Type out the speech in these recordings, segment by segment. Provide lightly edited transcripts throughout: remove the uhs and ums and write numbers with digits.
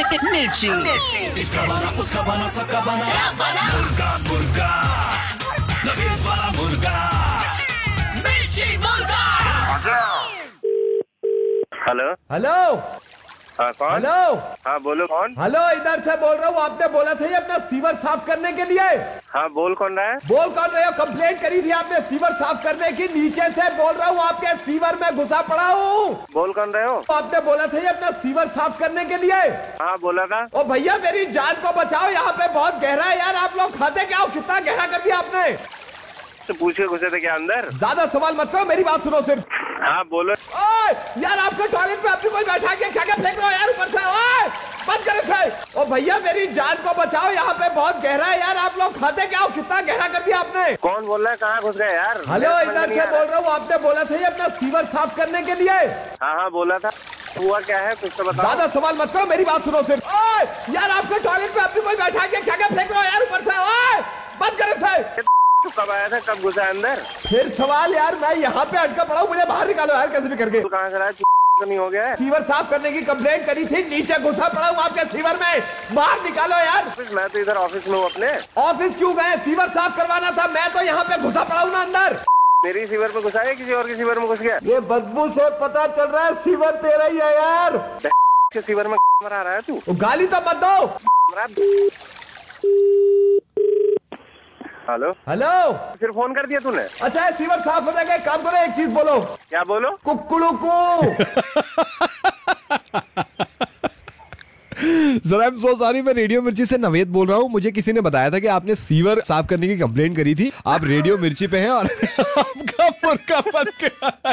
मिर्ची। इसका बना उसका बना सबका बना मुर्गा मुर्गा नवीद वाला मुर्गा मिर्ची मुर्गा। हेलो हेलो हाँ कौन? हेलो हाँ बोलो कौन? हेलो, इधर से बोल रहा हूँ। आपने बोला था ये अपना सीवर साफ करने के लिए। हाँ बोल कौन रहा है? बोल कौन रहे हो? कंप्लेंट करी थी आपने सीवर साफ करने की। नीचे से बोल रहा हूँ, आपके सीवर में घुसा पड़ा हूँ। बोल कौन रहे हो? आपने बोला था ये अपना सीवर साफ करने के लिए। हाँ बोला था। ओ भैया, मेरी जान को बचाओ, यहाँ पे बहुत गहरा है यार। आप लोग खाते क्या हो? कितना गहरा कर दिया आपने? तो पूछ के घुसे थे क्या अंदर? ज्यादा सवाल मत करो, मेरी बात सुनो सिर्फ। हाँ बोलो। ओए यार, आपके टॉयलेट पे अपनी कोई बैठा के क्या क्या फेंक रहे हो यार ऊपर से? ओए बंद करो इसे। ओ भैया, मेरी जान को बचाओ, यहाँ पे बहुत गहरा है यार। आप लोग खाते क्या हो? कितना गहरा कर दिया आपने? कौन बोल रहा है? कहाँ घुस गए यार? हेलो, इधर से बोल रहा हूँ। आपने बोला था ये अपना सीवर साफ करने के लिए। हाँ हाँ बोला था। हुआ क्या है कुछ तो बताओ। ज्यादा सवाल मत करो, मेरी बात सुनो सिर्फ। ओए यार, आपके टॉयलेट पे अपनी कोई बैठा के क्या क्या फेंक रहे हो यार ऊपर से? ओए बंद करो इसे। तू कब आया था? कब घुसा अंदर? फिर सवाल यार, मैं यहाँ पे अटका पड़ा हूँ, मुझे बाहर निकालो यार कैसे भी करके। तू कहाँ से रहा है? तो नहीं हो गया है? सीवर साफ करने की कंप्लेंट करी थी, नीचे घुसा पड़ा हूँ आपके सीवर में। बाहर निकालो यार। मैं तो इधर ऑफिस में हूँ अपने। ऑफिस क्यों गए? सीवर साफ करवाना था। मैं तो यहाँ पे घुसा पड़ा हूँ ना अंदर। मेरी सीवर में घुसा है? किसी और की सीवर में घुस गया? ये बदबू से पता चल रहा है सीवर तेरा ही है यार। के सीवर में मरा रहा है तू? गाली तो मत दो। हेलो हेलो, फिर फोन कर दिया तूने? अच्छा सीवर साफ हो जाएगा। एक काम करो, एक चीज बोलो। क्या बोलो? कुक्कुड़ू को। Sir I am so sorry, मैं रेडियो मिर्ची से नवेद बोल रहा हूँ। मुझे किसी ने बताया था कि आपने सीवर साफ करने की कंप्लेंट करी थी। आप रेडियो मिर्ची पे हैं और आपका मुर्गा बन गया।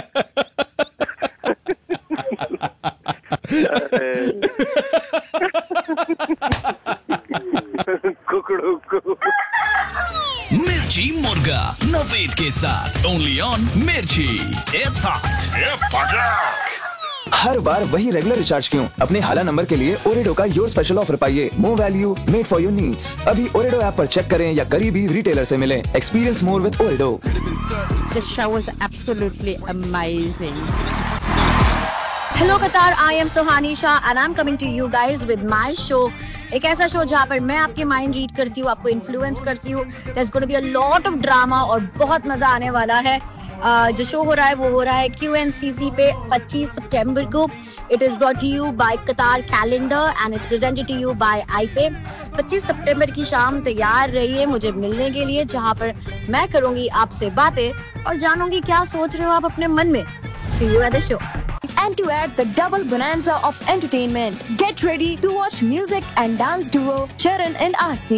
कुकड़ू को। मिर्ची मुर्गा नवीद के साथ ओनली ऑन मिर्ची। It's hot. हर बार वही रेगुलर रिचार्ज क्यों? अपने हाला नंबर के लिए ओरेडो का योर स्पेशल ऑफर पाइए। More value made for your needs. अभी ओरेडो ऐप पर चेक करें या करीबी रिटेलर से मिलें। Experience more with ओरेडो। The show was absolutely amazing. Hello कतार, I am Suhani Shah and I am coming to you guys with my show. एक ऐसा शो जहाँ पर मैं आपके माइंड रीड करती हूँ, आपको इन्फ्लुएंस करती हूँ। There's going to be a lot of drama और बहुत मजा आने वाला है। जो शो हो रहा है वो हो रहा है QNCC पे 25 सितंबर को। It is brought to you bye कतार calendar and it's presented to you bye iPay। 25 सितंबर की शाम तैयार रहिए मुझे मिलने के लिए, जहाँ पर मैं करूंगी आपसे बातें और जानूंगी क्या सोच रहे हो आप अपने मन में। See you at the show. And to add the double bonanza of entertainment, get ready to watch music and dance duo Charan and RC.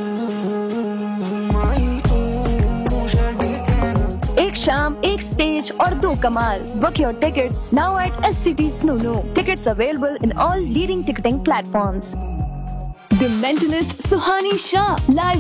एक शाम, एक स्टेज और दो कमाल. Book your tickets now at SCT Snunu. Tickets available in all leading ticketing platforms. The Mentalist Suhani Shah live